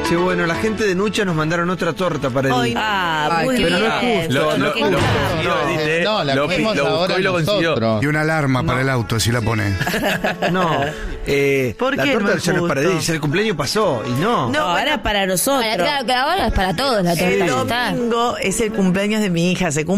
Che, bueno, la gente de Nucha nos mandaron otra torta para el... Muy pero bien. no es justo. La comimos ahora nosotros. Y una alarma para el auto, si la pone. No. ¿Por la qué torta no es ya no es para justo? ella, el cumpleaños pasó y no. No, Ahora es para nosotros. Claro que ahora es para todos la torta. El ya está. domingo es el cumpleaños de mi hija, se cumple